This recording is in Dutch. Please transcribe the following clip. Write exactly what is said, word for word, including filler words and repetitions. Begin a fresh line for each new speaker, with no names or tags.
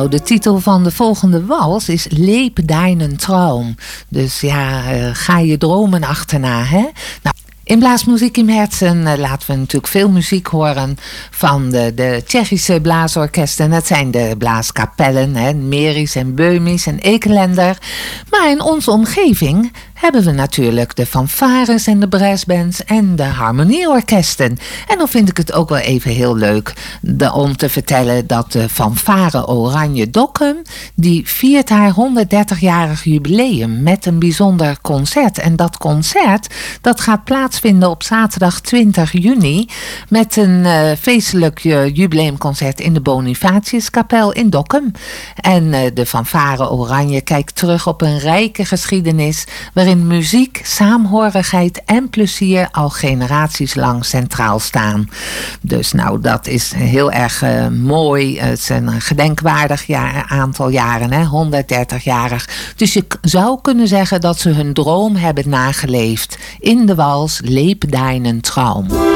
Nou, de titel van de volgende wals is Leep deinen Traum. Dus ja, uh, ga je dromen achterna, hè? Nou, in Blaasmuziek im Herzen uh, laten we natuurlijk veel muziek horen van de, de Tsjechische blaasorkesten. Dat zijn de blaaskapellen, hè, Meris en Beumis en Ekelender. Maar in onze omgeving hebben we natuurlijk de fanfares en de brassbands en de harmonieorkesten. En dan vind ik het ook wel even heel leuk de, om te vertellen dat de fanfare Oranje Dokkum, die viert haar honderddertigjarig jubileum met een bijzonder concert. En dat concert, dat gaat plaatsvinden op zaterdag twintig juni met een uh, feestelijk uh, jubileumconcert in de Bonifatiuskapel in Dokkum. En uh, de fanfare Oranje kijkt terug op een rijke geschiedenis waarin muziek, saamhorigheid en plezier al generaties lang centraal staan. Dus nou, dat is heel erg uh, mooi. Het is een gedenkwaardig jaar, aantal jaren, hè, honderddertig-jarig. Dus je k- zou kunnen zeggen dat ze hun droom hebben nageleefd in de wals Leep deinen Traum.